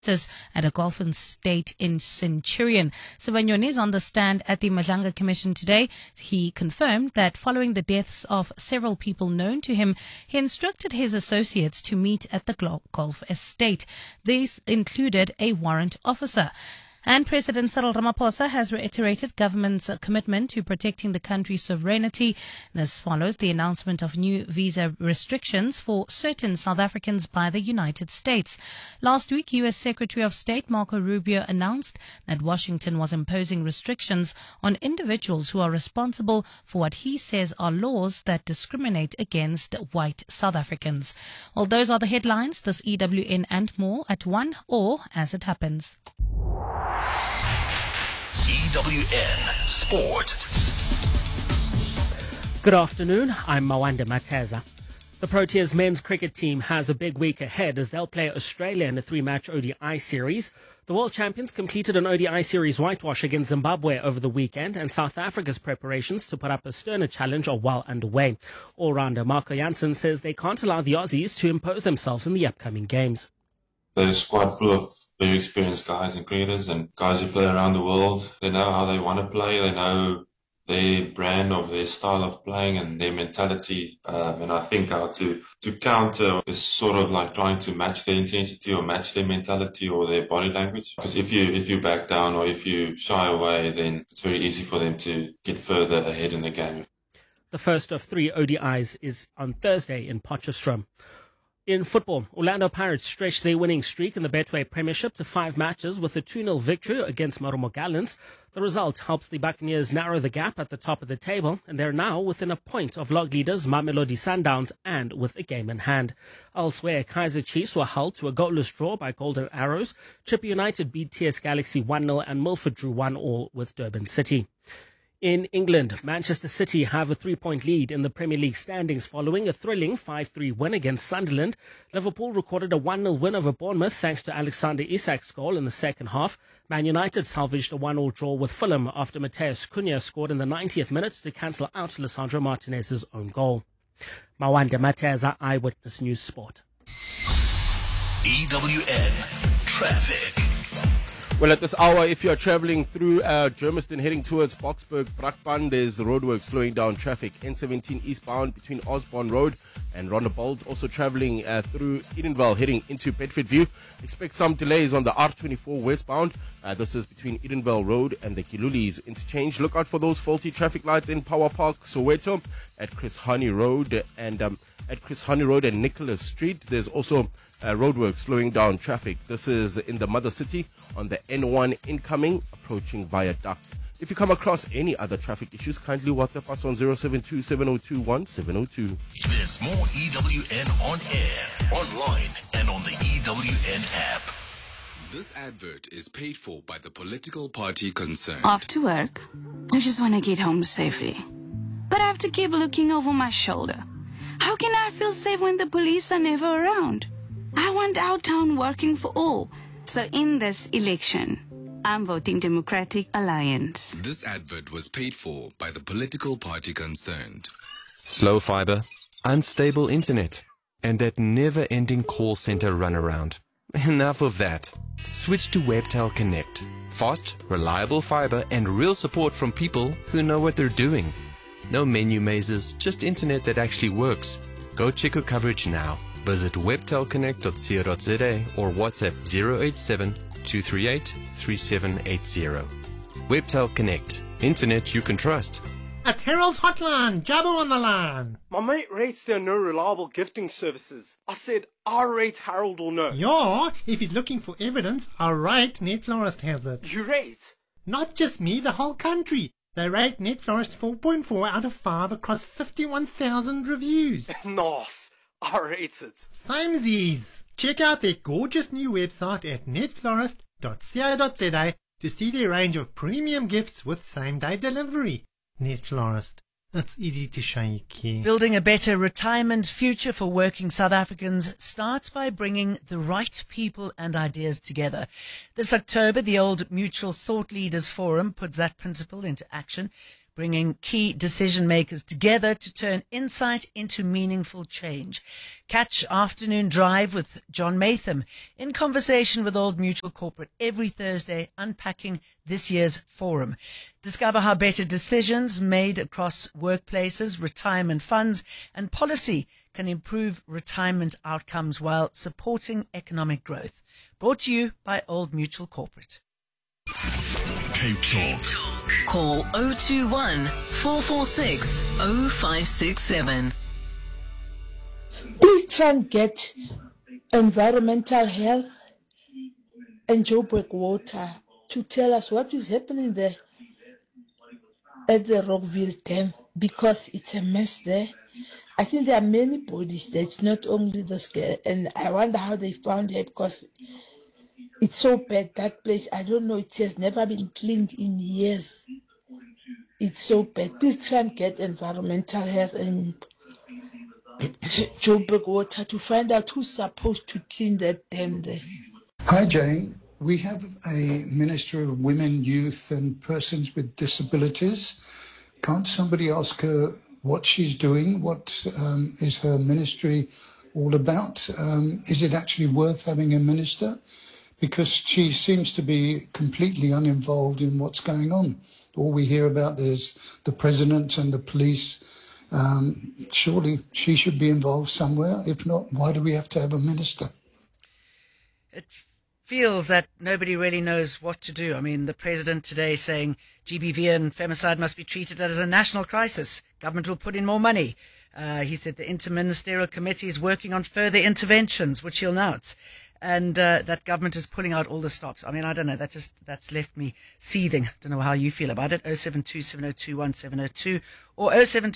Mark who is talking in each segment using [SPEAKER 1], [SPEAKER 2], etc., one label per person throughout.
[SPEAKER 1] at a golf estate in Centurion. Sibanyoni is on the stand at the Madlanga Commission today. He confirmed that following the deaths of several people known to him, he instructed his associates to meet at the golf estate. These included a warrant officer. And President Cyril Ramaphosa has reiterated government's commitment to protecting the country's sovereignty. This follows the announcement of new visa restrictions for certain South Africans by the United States. Last week, U.S. Secretary of State Marco Rubio announced that Washington was imposing restrictions on individuals who are responsible for what he says are laws that discriminate against white South Africans. Well, those are the headlines. This EWN and more at 1 or as it happens.
[SPEAKER 2] EWN Sport.
[SPEAKER 3] Good afternoon, I'm Mawanda Mateza. The Proteas men's cricket team has a big week ahead as they'll play Australia in a 3-match ODI series. The world champions completed an ODI series whitewash against Zimbabwe over the weekend, and South Africa's preparations to put up a sterner challenge are well underway. All-rounder Marco Jansen says they can't allow the Aussies to impose themselves in the upcoming games.
[SPEAKER 4] They're a squad full of very experienced guys and cricketers and guys who play around the world. They know how they want to play. They know their brand of their style of playing and their mentality. And I think how to counter is sort of like trying to match their intensity or match their mentality or their body language. Because if you back down or if you shy away, then it's very easy for them to get further ahead in the game.
[SPEAKER 3] The first of 3 ODIs is on Thursday in Potchefstroom. In football, Orlando Pirates stretched their winning streak in the Betway Premiership to 5 matches with a 2-0 victory against Marumo Gallants. The result helps the Buccaneers narrow the gap at the top of the table, and they're now within a point of log leaders Mamelodi Sundowns and with a game in hand. Elsewhere, Kaizer Chiefs were held to a goalless draw by Golden Arrows. Chippa United beat TS Galaxy 1-0 and Milford drew 1-1 with Durban City. In England, Manchester City have a 3-point lead in the Premier League standings following a thrilling 5-3 win against Sunderland. Liverpool recorded a 1-0 win over Bournemouth thanks to Alexander Isak's goal in the second half. Man United salvaged a 1-1 draw with Fulham after Mateus Cunha scored in the 90th minute to cancel out Lisandro Martinez's own goal. Mawanda Mateza, Eyewitness News Sport.
[SPEAKER 2] EWN Traffic.
[SPEAKER 5] Well, at this hour, if you are traveling through Germiston heading towards Boksburg, Brakpan, there's roadwork slowing down traffic. N17 eastbound between Osborne Road and Rondebold. Also traveling through Edenvale heading into Bedfordview. Expect some delays on the R24 westbound. This is between Edenvale Road and the Kilulis interchange. Look out for those faulty traffic lights in Power Park, Soweto, at Chris Hani Road and Nicholas Street. There's also roadwork slowing down traffic. This is in the Mother City on the N1 incoming, approaching Viaduct. If you come across any other traffic issues, kindly WhatsApp us on 072-702-1702.
[SPEAKER 2] There's more EWN on air, online, and on the EWN app. This advert is paid for by the political party concerned.
[SPEAKER 6] Off to work. I just want to get home safely. But I have to keep looking over my shoulder. How can I feel safe when the police are never around? I want our town working for all. So in this election, I'm voting Democratic Alliance.
[SPEAKER 2] This advert was paid for by the political party concerned.
[SPEAKER 7] Slow fiber, unstable internet, and that never-ending call center runaround. Enough of that. Switch to Webtel Connect. Fast, reliable fiber, and real support from people who know what they're doing. No menu mazes, just internet that actually works. Go check your coverage now. Visit webtelconnect.co.za or WhatsApp 087-238-3780. Webtel Connect. Internet you can trust.
[SPEAKER 8] It's Harold's Hotline. Jabba on the line.
[SPEAKER 9] My mate rates there are no reliable gifting services. I said, I rate Harold will know.
[SPEAKER 8] Yeah, if he's looking for evidence, I rate Net Florist has it.
[SPEAKER 9] You rate?
[SPEAKER 8] Not just me, the whole country. They rate Net Florist 4.4 out of 5 across 51,000 reviews.
[SPEAKER 9] Nice. I rate it.
[SPEAKER 8] Samesies. Check out their gorgeous new website at netflorist.co.za to see their range of premium gifts with same-day delivery. Net Florist. It's easy to show you care.
[SPEAKER 10] Building a better retirement future for working South Africans starts by bringing the right people and ideas together. This October, the Old Mutual Thought Leaders Forum puts that principle into action. bringing key decision makers together to turn insight into meaningful change. Catch Afternoon Drive with John Matham in conversation with Old Mutual Corporate every Thursday, unpacking this year's forum. Discover how better decisions made across workplaces, retirement funds and policy can improve retirement outcomes while supporting economic growth. Brought to you by Old Mutual Corporate.
[SPEAKER 2] Cape Talk.
[SPEAKER 11] Call 021 446 0567.
[SPEAKER 12] Please try and get environmental health and Joburg Water to tell us what is happening there at the Rockville Dam, because it's a mess there. I think there are many bodies there. It's not only this girl, and I wonder how they found her, because it's so bad, that place. I don't know, it has never been cleaned in years. It's so bad. Please try and get environmental health and Joburg Water to find out who's supposed to clean that dam there.
[SPEAKER 13] Hi, Jane. We have a Minister of Women, Youth and Persons with Disabilities. Can't somebody ask her what she's doing? What is her ministry all about? Is it actually worth having a minister? Because she seems to be completely uninvolved in what's going on. All we hear about is the president and the police. Surely she should be involved somewhere. If not, why do we have to have a minister?
[SPEAKER 10] It feels that nobody really knows what to do. I mean, the president today saying GBV and femicide must be treated as a national crisis. Government will put in more money. He said the Interministerial Committee is working on further interventions, which he'll announce. And that government is pulling out all the stops. I mean, I don't know. That's left me seething. Don't know how you feel about it. 072-702-1702 or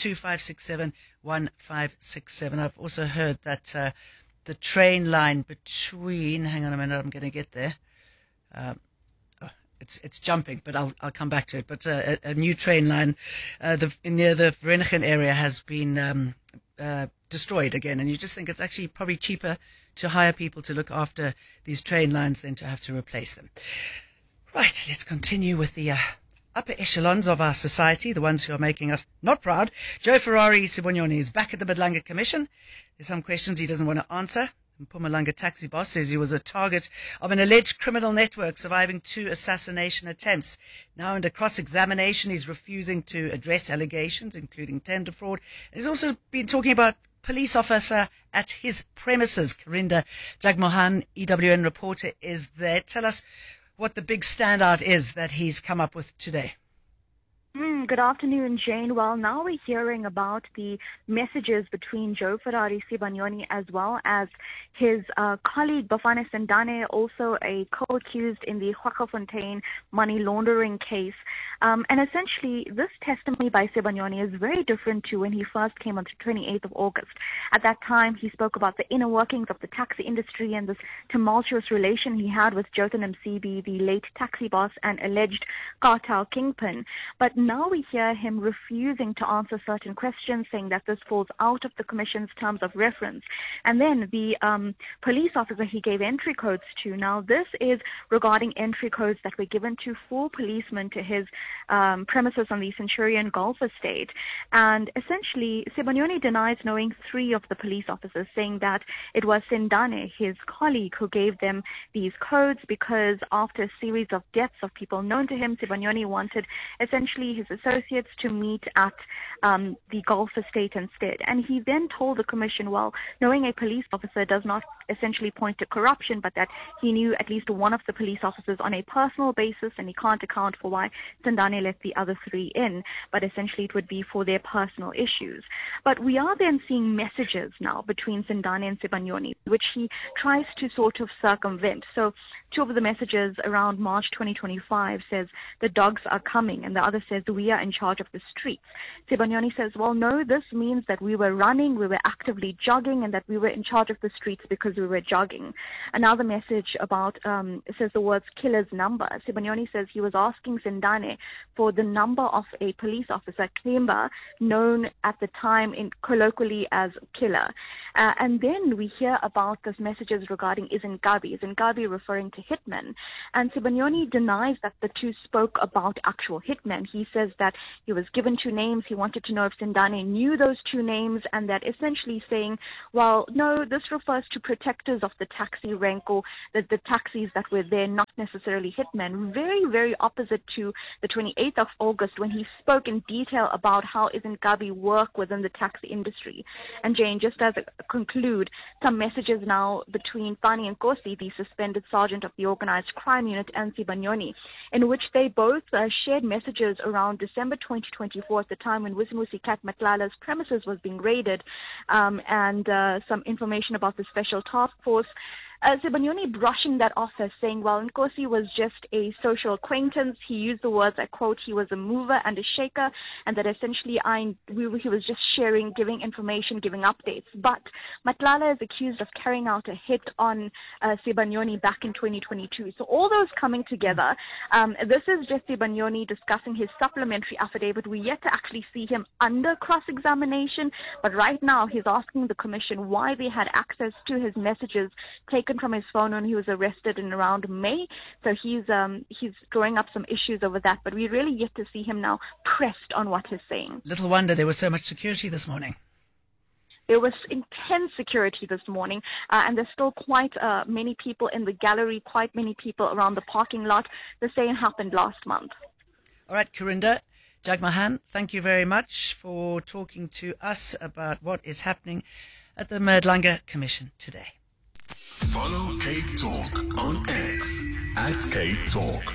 [SPEAKER 10] 072-567-1567. I've also heard that the train line between, hang on a minute, I'm going to get there. It's jumping, but I'll come back to it. But a new train line near the Vereeniging area has been destroyed again, and you just think it's actually probably cheaper to hire people to look after these train lines than to have to replace them. Right, let's continue with the upper echelons of our society, the ones who are making us not proud. Joe Ferrari Sibonyoni is back at the Madlanga Commission. There's some questions he doesn't want to answer. Mpumalanga taxi boss says he was a target of an alleged criminal network surviving 2 assassination attempts. Now under cross-examination, he's refusing to address allegations, including tender fraud. He's also been talking about police officer at his premises. Karinda Jagmohan, EWN reporter, is there. Tell us what the big standout is that he's come up with today.
[SPEAKER 14] Good afternoon, Jane. Well, now we're hearing about the messages between Joe Ferrari Sibanyoni as well as his colleague Bafana Sendane, also a co-accused in the Kwaggafontein money laundering case. And essentially, this testimony by Sibanyoni is very different to when he first came on the 28th of August. At that time, he spoke about the inner workings of the taxi industry and this tumultuous relation he had with Jothan Msibi, the late taxi boss and alleged cartel kingpin. But now we hear him refusing to answer certain questions, saying that this falls out of the Commission's terms of reference. And then the police officer he gave entry codes to. Now, this is regarding entry codes that were given to 4 policemen to his premises on the Centurion Golf Estate. And essentially, Sibanyoni denies knowing 3 of the police officers, saying that it was Sendane, his colleague, who gave them these codes because after a series of deaths of people known to him, Sibanyoni wanted essentially his associates to meet at the Golf Estate instead. And he then told the Commission, well, knowing a police officer does not essentially point to corruption, but that he knew at least one of the police officers on a personal basis, and he can't account for why Sendane let the other 3 in, but essentially it would be for their personal issues. But we are then seeing messages now between Sendane and Sibanyoni, which he tries to sort of circumvent. So 2 of the messages around March 2025 says the dogs are coming, and the other says we are in charge of the streets. Sibanyoni says, well, no, this means that we were running, we were actively jogging, and that we were in charge of the streets because we were jogging. Another message about says the words killer's number. Sibanyoni says he was asking Sendane for the number of a police officer, Klemba, known at the time colloquially as Killer. And then we hear about those messages regarding Izingabi referring to hitmen. And Sibanyoni denies that the 2 spoke about actual hitmen. He says that he was given 2 names. He wanted to know if Sindane knew those 2 names, and that essentially saying, well, no, this refers to protectors of the taxi rank, or the taxis that were there, not necessarily hitmen. Very, very opposite to the 28th of August when he spoke in detail about how Izinkabi work within the taxi industry. And Jane, just as a conclude, some messages now between Fani and Nkosi, the suspended sergeant of the organized crime unit, and Sibanyoni, in which they both shared messages around December 2024, at the time when Wusimusi Cat Matlala's premises was being raided, and some information about the special task force. Sibanyoni brushing that off as saying, well, Nkosi was just a social acquaintance. He used the words, I quote, he was a mover and a shaker, and that essentially he was just sharing, giving information, giving updates. But Matlala is accused of carrying out a hit on Sibanyoni back in 2022. So all those coming together, this is just Sibanyoni discussing his supplementary affidavit. We're yet to actually see him under cross-examination, but right now he's asking the commission why they had access to his messages taken from his phone when he was arrested in around May. So he's drawing up some issues over that, but we're really yet to see him now pressed on what he's saying.
[SPEAKER 10] Little wonder there was so much security this morning.
[SPEAKER 14] There was intense security this morning, and there's still quite many people in the gallery, quite many people around the parking lot. The same happened last month.
[SPEAKER 10] All right, Karinda Jagmohan, thank you very much for talking to us about what is happening at the Madlanga Commission today.
[SPEAKER 2] Follow Cape Talk on X at Cape Talk.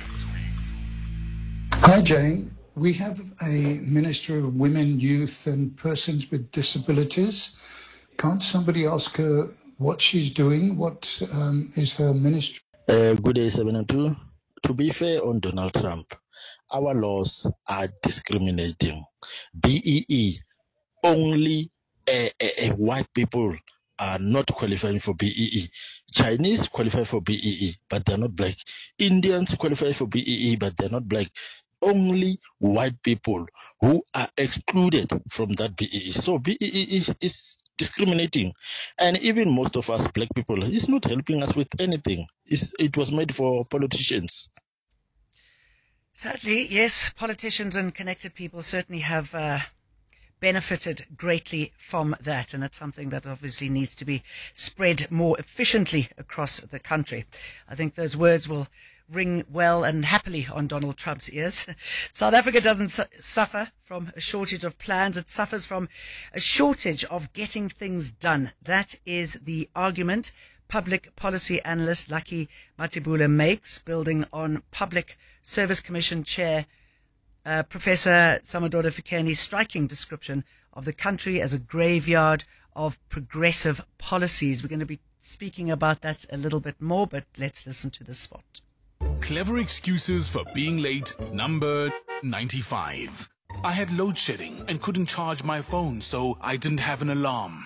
[SPEAKER 13] Hi, Jane. We have a Minister of Women, Youth and Persons with Disabilities. Can't somebody ask her what she's doing? What is her ministry?
[SPEAKER 15] Good day, 702. To be fair on Donald Trump, our laws are discriminating. BEE, only white people are not qualifying for BEE. Chinese qualify for BEE, but they're not black. Indians qualify for BEE, but they're not black. Only white people who are excluded from that BEE. So BEE is discriminating. And even most of us black people, it's not helping us with anything. It was made for politicians.
[SPEAKER 10] Sadly, yes, politicians and connected people certainly have benefited greatly from that, and it's something that obviously needs to be spread more efficiently across the country. I think those words will ring well and happily on Donald Trump's ears. South Africa doesn't suffer from a shortage of plans. It suffers from a shortage of getting things done. That is the argument public policy analyst Lucky Matibula makes, building on Public Service Commission Chair Professor Samadoda Fikeni's striking description of the country as a graveyard of progressive policies. We're going to be speaking about that a little bit more, but let's listen to this spot.
[SPEAKER 2] Clever excuses for being late, number 95. I had load shedding and couldn't charge my phone, so I didn't have an alarm.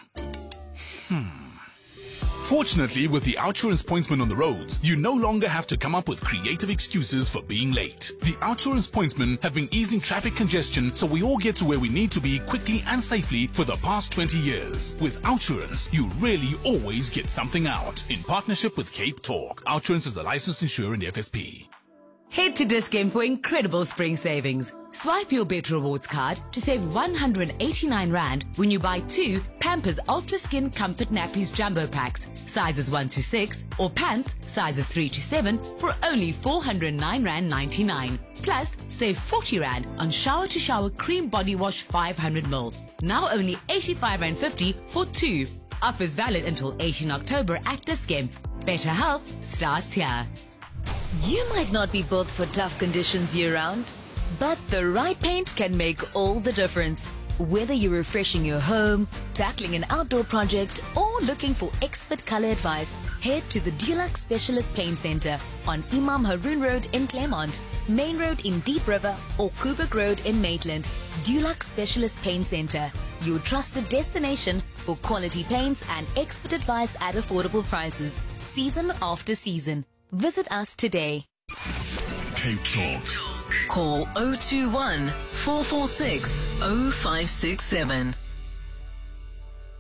[SPEAKER 2] Fortunately, with the Outsurance pointsman on the roads, you no longer have to come up with creative excuses for being late. The Outsurance pointsmen have been easing traffic congestion so we all get to where we need to be quickly and safely for the past 20 years. With Outsurance, you really always get something out. In partnership with Cape Talk, Outsurance is a licensed insurer in the FSP.
[SPEAKER 16] Head to Dis-Chem for incredible spring savings. Swipe your Bet Rewards card to save 189 Rand when you buy 2 Pampers Ultra Skin Comfort Nappies Jumbo Packs, sizes 1 to 6, or pants, sizes 3 to 7, for only 409 Rand 99. Plus, save 40 Rand on Shower to Shower Cream Body Wash 500ml. Now only 85 Rand 50 for 2. Offers valid until 18 October at Dis-Chem. Better health starts here.
[SPEAKER 17] You might not be built for tough conditions year-round, but the right paint can make all the difference. Whether you're refreshing your home, tackling an outdoor project, or looking for expert color advice, head to the Dulux Specialist Paint Center on Imam Haroon Road in Claremont, Main Road in Deep River, or Kubrick Road in Maitland. Dulux Specialist Paint Center, your trusted destination for quality paints and expert advice at affordable prices, season after season. Visit us today.
[SPEAKER 2] Cape Talk.
[SPEAKER 11] Call 021 446 0567.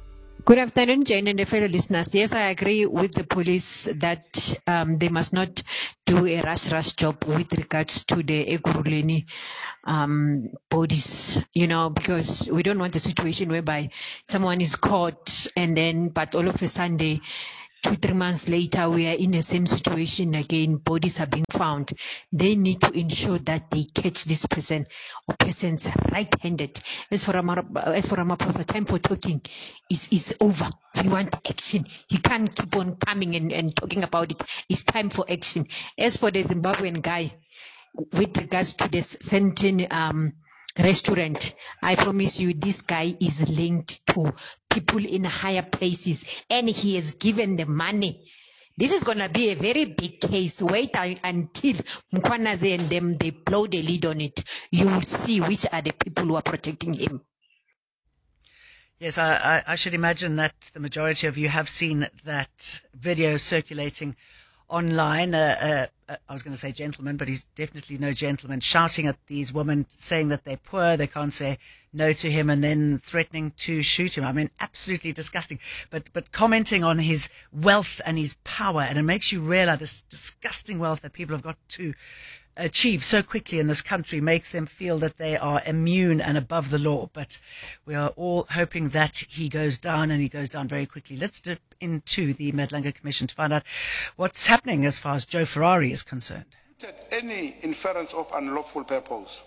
[SPEAKER 18] Good afternoon, Jane and the fellow listeners. Yes, I agree with the police that they must not do a rush job with regards to the Ekurhuleni bodies, because we don't want a situation whereby someone is caught but all of a sudden 2-3 months later, we are in the same situation again. Bodies are being found. They need to ensure that they catch this person or persons right-handed. As for Ramaphosa, time for talking is over. We want action. He can't keep on coming and talking about it. It's time for action. As for the Zimbabwean guy, with regards to the Sentin restaurant, I promise you this guy is linked to people in higher places and he has given the money. This is going to be a very big case. Wait until Mkwanaze and them, they blow the lid on it. You will see which are the people who are protecting him.
[SPEAKER 10] Yes, I should imagine that the majority of you have seen that video circulating online. I was going to say gentleman, but he's definitely no gentleman, shouting at these women, saying that they're poor, they can't say no to him, and then threatening to shoot him. I mean, absolutely disgusting. But commenting on his wealth and his power, and it makes you realize this disgusting wealth that people have got to achieve so quickly in this country makes them feel that they are immune and above the law. But we are all hoping that he goes down, and he goes down very quickly. Let's dip into the Madlanga Commission to find out what's happening as far as Joe Ferrari is concerned.
[SPEAKER 19] Any inference of unlawful purpose.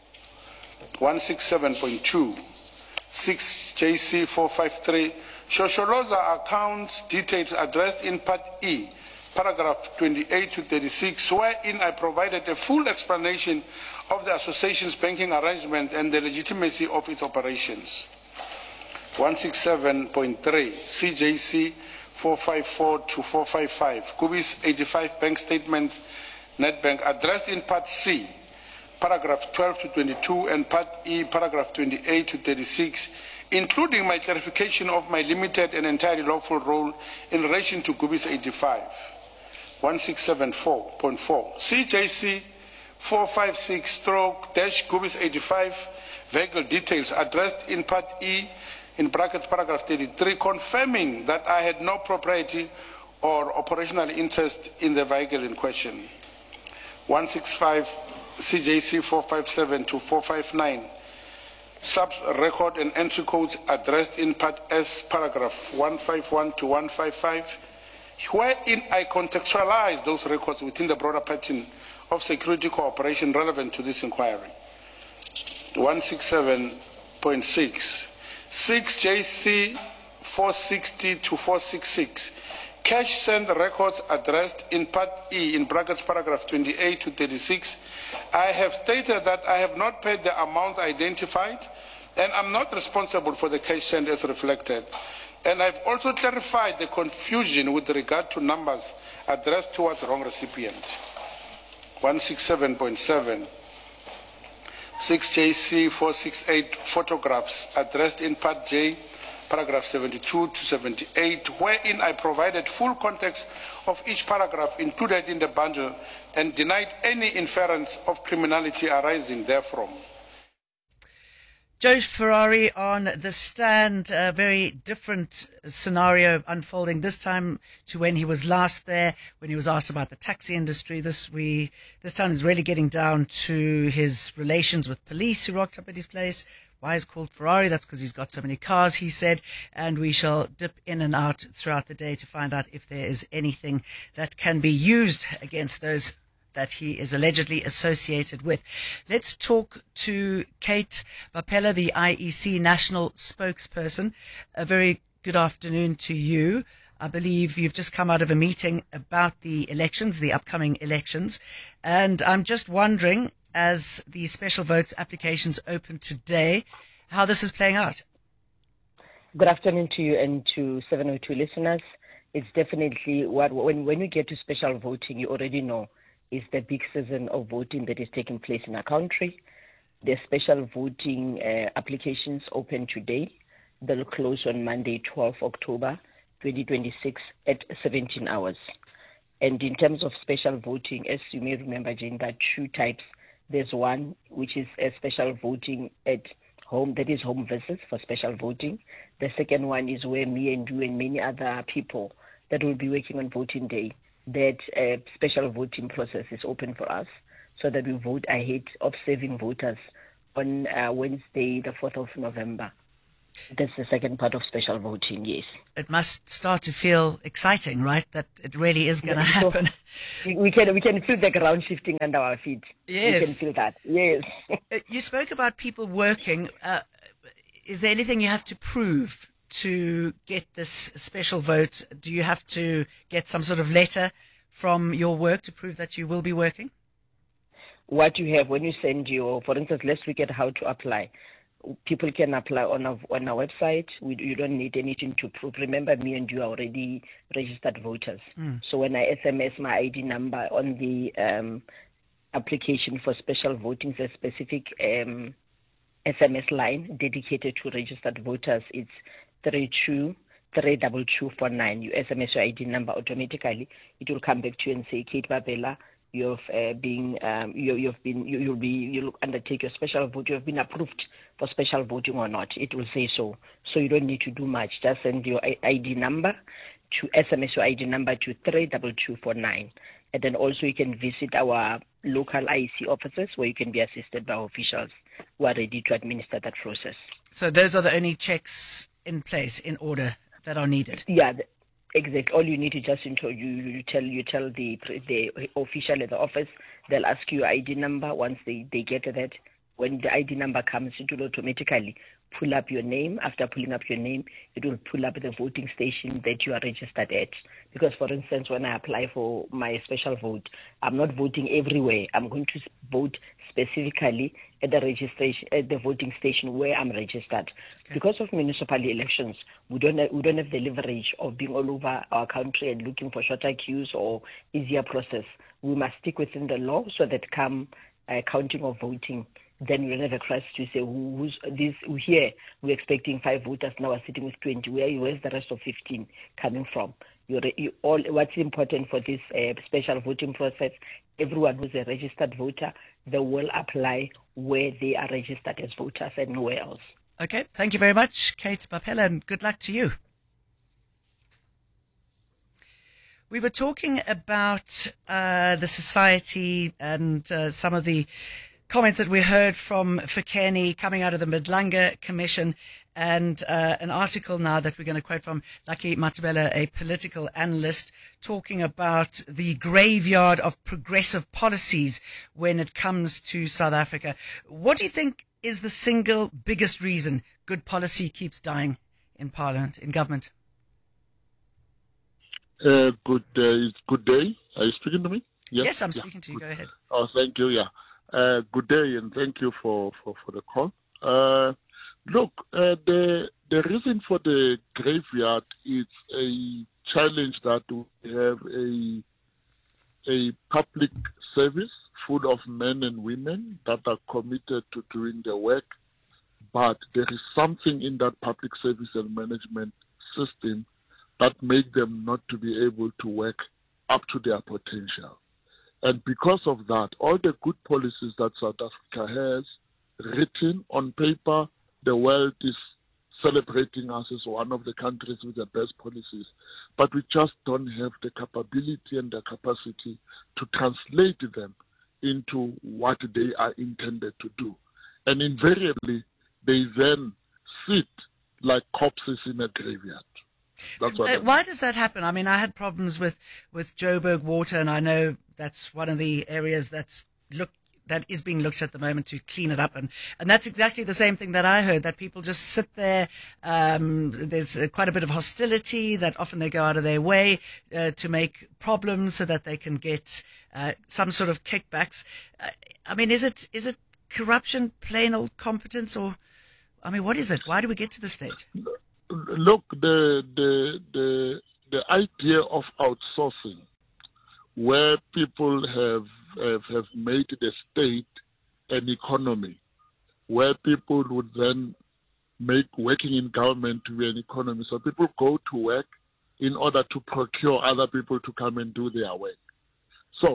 [SPEAKER 19] 167.2, 6 JC 453, Shosholoza accounts details addressed in Part E, paragraph 28 to 36, wherein I provided a full explanation of the association's banking arrangement and the legitimacy of its operations. 167.3, CJC 454 to 455, Kubi's 85 bank statements, Nedbank, addressed in Part C, paragraph 12 to 22, and Part E, paragraph 28 to 36, including my clarification of my limited and entirely lawful role in relation to Kubi's 85. 1674.4, CJC 456-Kubi's 85 vehicle details addressed in Part E, in brackets paragraph 33, confirming that I had no propriety or operational interest in the vehicle in question. 165 CJC 457 to 459, subs record and entry codes addressed in Part S, paragraph 151 to 155, wherein I contextualize those records within the broader pattern of security cooperation relevant to this inquiry. 167.6, 6 JC 460 to 466, cash send records addressed in Part E, in brackets paragraph 28 to 36. I have stated that I have not paid the amount identified, and I'm not responsible for the cash send as reflected. And I've also clarified the confusion with regard to numbers addressed towards wrong recipient. 167.7, 6 JC 468, photographs addressed in Part J, paragraph 72 to 78, wherein I provided full context of each paragraph included in the bundle and denied any inference of criminality arising therefrom.
[SPEAKER 10] Joe Ferrari on the stand, a very different scenario unfolding this time to when he was last there, when he was asked about the taxi industry. This time is really getting down to his relations with police who rocked up at his place. Why is called Ferrari? That's because he's got so many cars, he said, and we shall dip in and out throughout the day to find out if there is anything that can be used against those that he is allegedly associated with. Let's talk to Kate Bapela, the IEC national spokesperson. A very good afternoon to you. I believe you've just come out of a meeting about the elections, the upcoming elections, and I'm just wondering, as the special votes applications open today, how this is playing out.
[SPEAKER 20] Good afternoon to you and to 702 listeners. It's definitely when you get to special voting, you already know it's the big season of voting that is taking place in our country. The special voting applications open today. They'll close on Monday, 12 October 2026 at 17 hours. And in terms of special voting, as you may remember, Jane, there are two types. There's one which is a special voting at home visits for special voting. The second one is where me and you and many other people that will be working on voting day, that special voting process is open for us so that we vote ahead of serving voters on Wednesday, the 4th of November. That's the second part of special voting, yes.
[SPEAKER 10] It must start to feel exciting, right? That it really is going to happen.
[SPEAKER 20] We can feel the ground shifting under our feet.
[SPEAKER 10] Yes.
[SPEAKER 20] We can feel that, yes.
[SPEAKER 10] You spoke about people working. Is there anything you have to prove to get this special vote? Do you have to get some sort of letter from your work to prove that you will be working?
[SPEAKER 20] What you have when you send your, for instance, let's look at how to apply. People can apply on our website. You don't need anything to prove. Remember, me and you are already registered voters. So when I SMS my ID number on the application for special voting, there's a specific SMS line dedicated to registered voters. It's 32249. You SMS your ID number automatically. It will come back to you and say, Kate Babela, you'll undertake your special vote. You have been approved for special voting or not. It will say so. So you don't need to do much. Just send your ID number SMS your ID number to 32249. And then also you can visit our local IEC offices where you can be assisted by officials who are ready to administer that process.
[SPEAKER 10] So those are the only checks in place, in order, that are needed?
[SPEAKER 20] Yeah, exactly. All you need to just tell the official at the office. They'll ask you your ID number. Once they get that, when the ID number comes, it will automatically pull up your name. After pulling up your name, it will pull up the voting station that you are registered at. Because, for instance, when I apply for my special vote, I'm not voting everywhere. I'm going to vote specifically at the voting station where I'm registered. Okay. Because of municipal elections, we don't have the leverage of being all over our country and looking for shorter queues or easier process. We must stick within the law so that come counting of voting, then we don't have a crisis to say who's here. We're expecting 5 voters, now we're sitting with 20. Where's the rest of 15 coming from? What's important for this special voting process, everyone who's a registered voter, they will apply where they are registered as voters and nowhere else.
[SPEAKER 10] Okay, thank you very much, Kate Babela, and good luck to you. We were talking about the society and some of the comments that we heard from Fikeni coming out of the Madlanga Commission, and an article now that we're going to quote from Lucky Matabela, a political analyst, talking about the graveyard of progressive policies when it comes to South Africa. What do you think is the single biggest reason good policy keeps dying in Parliament, in government?
[SPEAKER 21] Good day. Are you speaking to me?
[SPEAKER 10] Yes, I'm speaking to you. Go ahead.
[SPEAKER 21] Oh, thank you. Yeah. Good day, and thank you for the call. Look, the reason for the graveyard is a challenge that we have a public service full of men and women that are committed to doing their work, but there is something in that public service and management system that make them not to be able to work up to their potential. And because of that, all the good policies that South Africa has written on paper, the world is celebrating us as one of the countries with the best policies. But we just don't have the capability and the capacity to translate them into what they are intended to do. And invariably, they then sit like corpses in a graveyard. That's what
[SPEAKER 10] why does that happen? I mean, I had problems with Joburg Water, and I know that's one of the areas that is being looked at the moment to clean it up, and that's exactly the same thing that I heard, that people just sit there. There's quite a bit of hostility, that often they go out of their way to make problems so that they can get some sort of kickbacks. I mean, is it corruption, plain old competence, or I mean, what is it? Why do we get to this stage?
[SPEAKER 21] Look, the idea of outsourcing, where people have made the state an economy, where people would then make working in government to be an economy. So people go to work in order to procure other people to come and do their work. So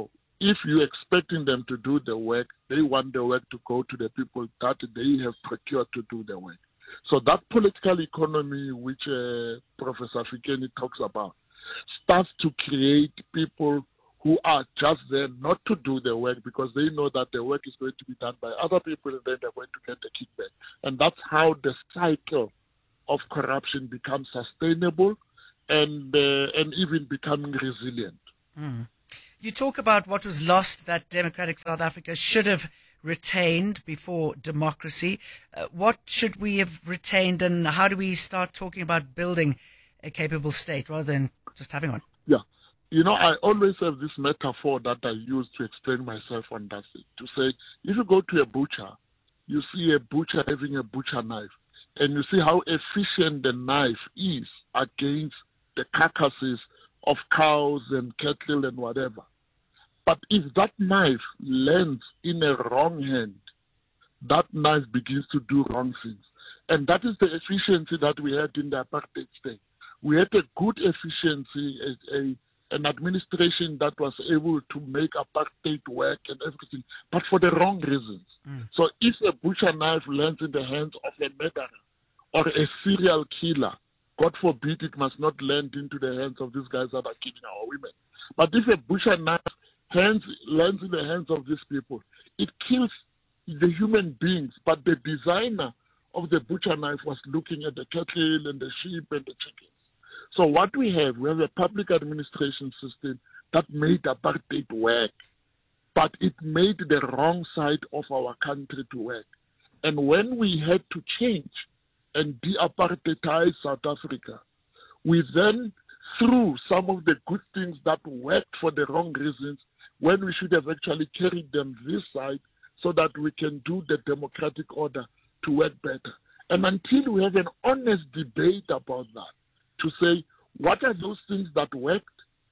[SPEAKER 21] if you're expecting them to do the work, they want the work to go to the people that they have procured to do the work. So that political economy which Professor Fikeni talks about starts to create people who are just there not to do the work because they know that the work is going to be done by other people and then they're going to get the kickback. And that's how the cycle of corruption becomes sustainable and even becoming resilient.
[SPEAKER 10] Mm. You talk about what was lost that democratic South Africa should have retained before democracy. What should we have retained, and how do we start talking about building a capable state rather than just having one?
[SPEAKER 21] Yeah. You know, I always have this metaphor that I use to explain myself on that thing. To say, if you go to a butcher, you see a butcher having a butcher knife, and you see how efficient the knife is against the carcasses of cows and cattle and whatever. But if that knife lands in a wrong hand, that knife begins to do wrong things. And that is the efficiency that we had in the apartheid state. We had a good efficiency, an administration that was able to make apartheid work and everything, but for the wrong reasons. Mm. So if a butcher knife lands in the hands of a murderer or a serial killer, God forbid it must not land into the hands of these guys that are killing our women. But if a butcher knife lands in the hands of these people, it kills the human beings. But the designer of the butcher knife was looking at the cattle and the sheep and the chickens. So what we have a public administration system that made apartheid work, but it made the wrong side of our country to work. And when we had to change and de-apartheitize South Africa, we then threw some of the good things that worked for the wrong reasons when we should have actually carried them this side so that we can do the democratic order to work better. And until we have an honest debate about that, to say, what are those things that worked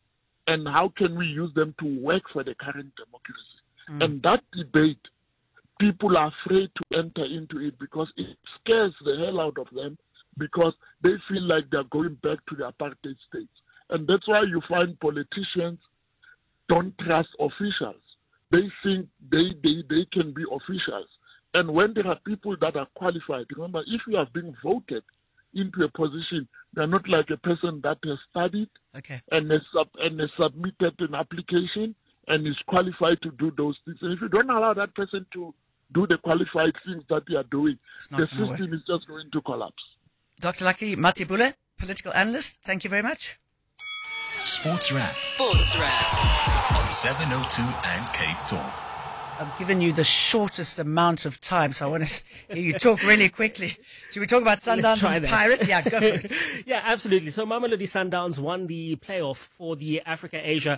[SPEAKER 21] and how can we use them to work for the current democracy? Mm. And that debate, people are afraid to enter into it because it scares the hell out of them because they feel like they're going back to the apartheid states. And that's why you find politicians don't trust officials. They think they can be officials. And when there are people that are qualified, remember, if you have been voted into a position, they're not like a person that has studied and has submitted an application and is qualified to do those things. And if you don't allow that person to do the qualified things that they are doing, the system is just going to collapse.
[SPEAKER 10] Dr. Lucky Matibule, political analyst, thank you very much.
[SPEAKER 1] Sports Wrap on 702 and Cape Talk.
[SPEAKER 10] I've given you the shortest amount of time, so I want to hear you talk really quickly. Should we talk about Sundowns and Pirates? Yeah, go for it.
[SPEAKER 3] Yeah, absolutely. So Mamelodi Sundowns won the playoff for the Africa-Asia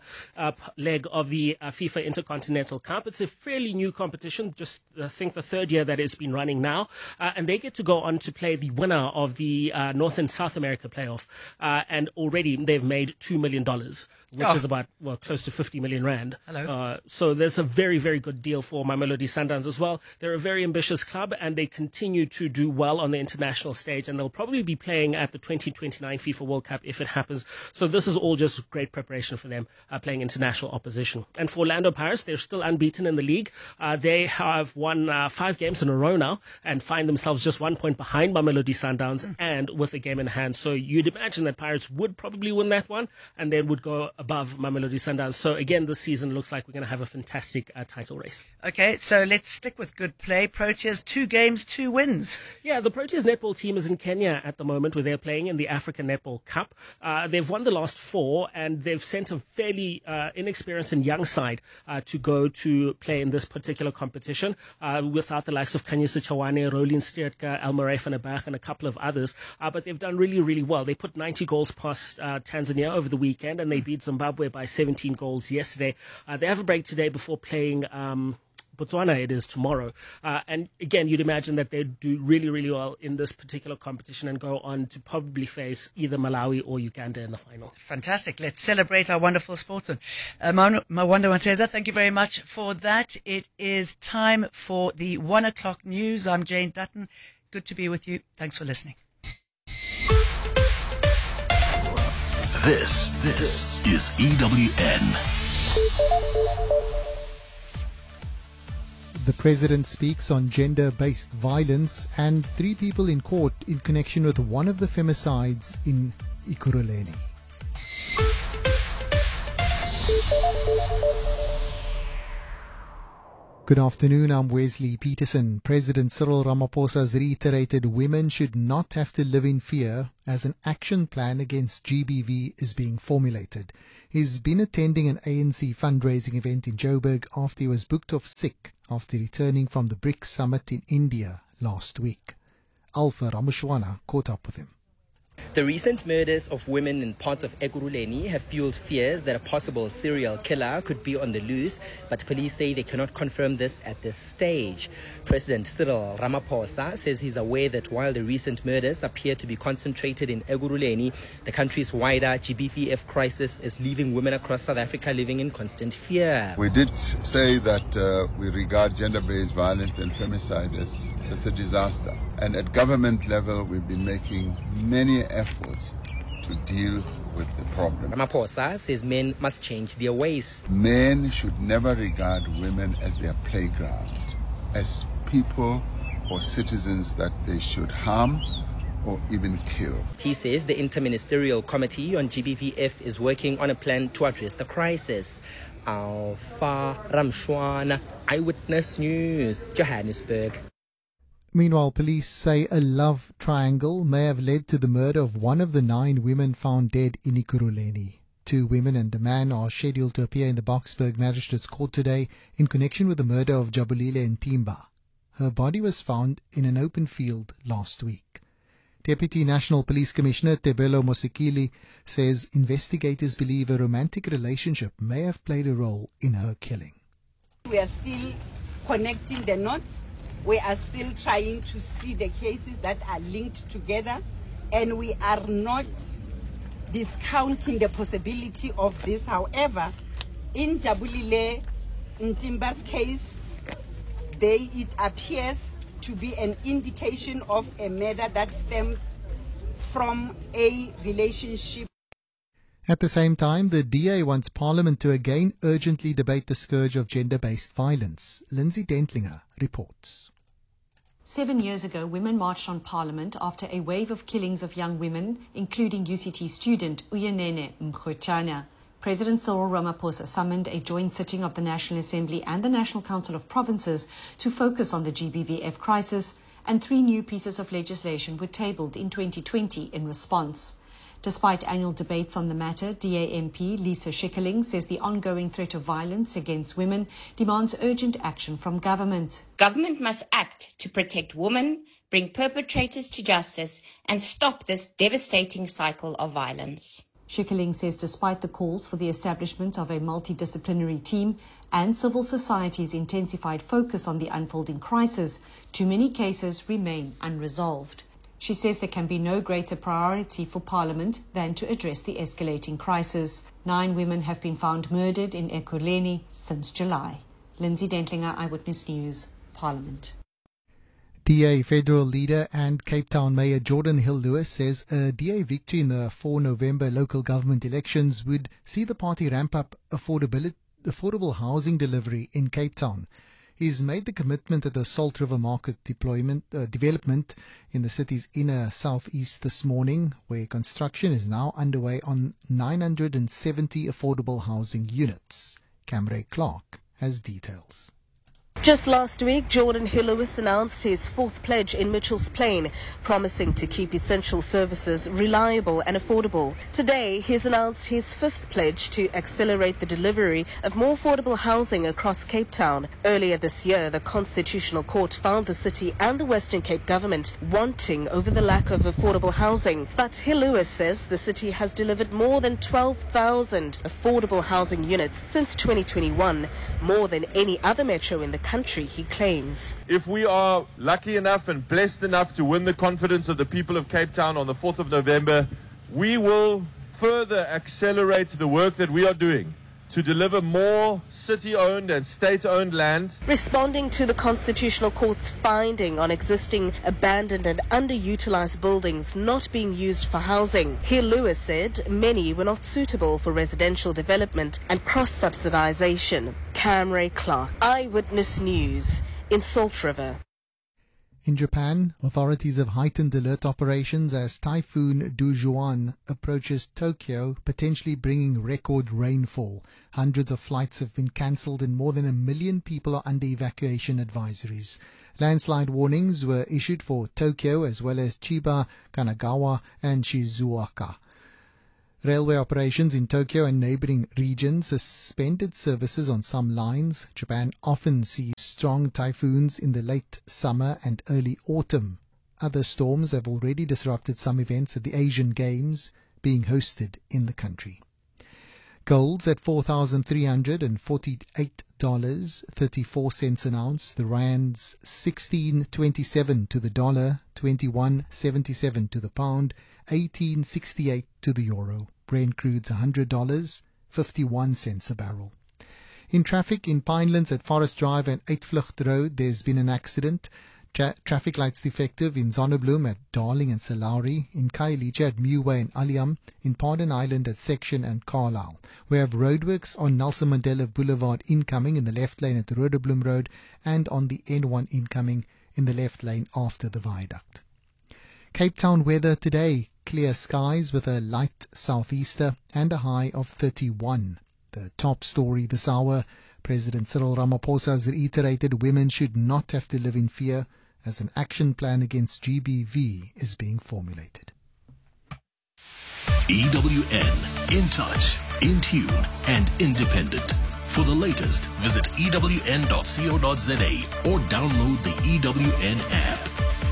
[SPEAKER 3] leg of the FIFA Intercontinental Cup. It's a fairly new competition, just I think the third year that it's been running now. And they get to go on to play the winner of the North and South America playoff. And already they've made $2 million, which is about, close to 50 million rand.
[SPEAKER 10] Hello.
[SPEAKER 3] So there's a very, very good deal for Mamelodi Sundowns as well. They're a very ambitious club and they continue to do well on the international stage, and they'll probably be playing at the 2029 FIFA World Cup if it happens. So this is all just great preparation for them playing international opposition. And for Orlando Pirates, they're still unbeaten in the league. They have won 5 games in a row now and find themselves just 1 point behind Mamelodi Sundowns and with a game in hand. So you'd imagine that Pirates would probably win that one and then would go above Mamelodi Sundowns. So again, this season looks like we're going to have a fantastic title race.
[SPEAKER 10] Okay, so let's stick with good play. Proteas, 2 games, 2 wins.
[SPEAKER 3] Yeah, the Proteas netball team is in Kenya at the moment where they're playing in the African Netball Cup. They've won the last 4 and they've sent a fairly inexperienced and young side to go to play in this particular competition without the likes of Kanyisa Chawane, Rolin Stiertka, Elmaray van der Berg and a couple of others. But they've done really, really well. They put 90 goals past Tanzania over the weekend and they beat Zimbabwe by 17 goals yesterday. They have a break today before playing Botswana, it is tomorrow. And again, you'd imagine that they'd do really, really well in this particular competition and go on to probably face either Malawi or Uganda in the final.
[SPEAKER 10] Fantastic. Let's celebrate our wonderful sportsman. Mawanda Wanteza, thank you very much for that. It is time for the 1 o'clock news. I'm Jane Dutton. Good to be with you. Thanks for listening.
[SPEAKER 1] This is EWN.
[SPEAKER 4] The president speaks on gender-based violence, and 3 people in court in connection with one of the femicides in Ekurhuleni. Good afternoon, I'm Wesley Peterson. President Cyril Ramaphosa has reiterated women should not have to live in fear as an action plan against GBV is being formulated. He's been attending an ANC fundraising event in Joburg after he was booked off sick after returning from the BRICS summit in India last week. Alpha Ramushwana caught up with him.
[SPEAKER 22] The recent murders of women in parts of Ekurhuleni have fueled fears that a possible serial killer could be on the loose, but police say they cannot confirm this at this stage. President Cyril Ramaphosa says he's aware that while the recent murders appear to be concentrated in Ekurhuleni, the country's wider GBVF crisis is leaving women across South Africa living in constant fear.
[SPEAKER 23] We did say that we regard gender-based violence and femicide as a disaster. And at government level, we've been making many efforts to deal with the problem.
[SPEAKER 22] Ramaphosa says men must change their ways.
[SPEAKER 23] Men should never regard women as their playground, as people or citizens that they should harm or even kill.
[SPEAKER 22] He says the Interministerial Committee on GBVF is working on a plan to address the crisis. Alpha Ramshwana, Eyewitness News, Johannesburg.
[SPEAKER 4] Meanwhile, police say a love triangle may have led to the murder of one of the 9 women found dead in Ekurhuleni. 2 women and a man are scheduled to appear in the Boksburg Magistrates Court today in connection with the murder of Jabulile Ntimba. Her body was found in an open field last week. Deputy National Police Commissioner Tebelo Mosekile says investigators believe a romantic relationship may have played a role in her killing.
[SPEAKER 24] We are still connecting the dots. We are still trying to see the cases that are linked together, and we are not discounting the possibility of this. However, in Jabulile Ntimba's case, it appears to be an indication of a murder that stemmed from a relationship.
[SPEAKER 4] At the same time, the DA wants Parliament to again urgently debate the scourge of gender-based violence. Lindsay Dentlinger reports.
[SPEAKER 25] 7 years ago, women marched on Parliament after a wave of killings of young women, including UCT student Uyenene Mkhwetana. President Cyril Ramaphosa summoned a joint sitting of the National Assembly and the National Council of Provinces to focus on the GBVF crisis, and 3 new pieces of legislation were tabled in 2020 in response. Despite annual debates on the matter, DA MP Lisa Schikkeling says the ongoing threat of violence against women demands urgent action from government.
[SPEAKER 26] Government must act to protect women, bring perpetrators to justice, and stop this devastating cycle of violence.
[SPEAKER 25] Schikkeling says despite the calls for the establishment of a multidisciplinary team and civil society's intensified focus on the unfolding crisis, too many cases remain unresolved. She says there can be no greater priority for Parliament than to address the escalating crisis. 9 women have been found murdered in Ekurhuleni since July. Lindsay Dentlinger, Eyewitness News, Parliament.
[SPEAKER 4] DA federal leader and Cape Town Mayor Jordan Hill-Lewis says a DA victory in the 4 November local government elections would see the party ramp up affordable housing delivery in Cape Town. He's made the commitment at the Salt River Market development in the city's inner southeast this morning, where construction is now underway on 970 affordable housing units. Camray Clark has details.
[SPEAKER 27] Just last week, Jordan Hill-Lewis announced his 4th pledge in Mitchell's Plain, promising to keep essential services reliable and affordable. Today, he's announced his 5th pledge to accelerate the delivery of more affordable housing across Cape Town. Earlier this year, the Constitutional Court found the city and the Western Cape government wanting over the lack of affordable housing. But Hill-Lewis says the city has delivered more than 12,000 affordable housing units since 2021, more than any other metro in the country, he claims.
[SPEAKER 28] If we are lucky enough and blessed enough to win the confidence of the people of Cape Town on the 4th of November, we will further accelerate the work that we are doing to deliver more city-owned and state-owned land.
[SPEAKER 27] Responding to the Constitutional Court's finding on existing abandoned and underutilized buildings not being used for housing, Hill Lewis said many were not suitable for residential development and cross-subsidization. Camray Clark, Eyewitness News in Salt River.
[SPEAKER 4] In Japan, authorities have heightened alert operations as Typhoon Dujuan approaches Tokyo, potentially bringing record rainfall. Hundreds of flights have been cancelled and more than 1 million people are under evacuation advisories. Landslide warnings were issued for Tokyo as well as Chiba, Kanagawa and Shizuoka. Railway operations in Tokyo and neighbouring regions suspended services on some lines. Japan often sees strong typhoons in the late summer and early autumn. Other storms have already disrupted some events at the Asian Games being hosted in the country. Gold's at $4,348.34 an ounce. The rand's 16.27 to the dollar, 21.77 to the pound, 18.68 to the euro. Brent crude's $100, 51 cents a barrel. In traffic in Pinelands at Forest Drive and Uitvlucht Road, there's been an accident. Traffic lights defective in Zonnebloem at Darling and Salauri, in Khayelitsha at Muway and Aliam, in Pardon Island at Section and Carlisle. We have roadworks on Nelson Mandela Boulevard incoming in the left lane at Rodebloem Road and on the N1 incoming in the left lane after the viaduct. Cape Town weather today, clear skies with a light southeaster and a high of 31. The top story this hour, President Cyril Ramaphosa has reiterated women should not have to live in fear as an action plan against GBV is being formulated.
[SPEAKER 1] EWN, in touch, in tune and independent. For the latest, visit ewn.co.za or download the EWN app.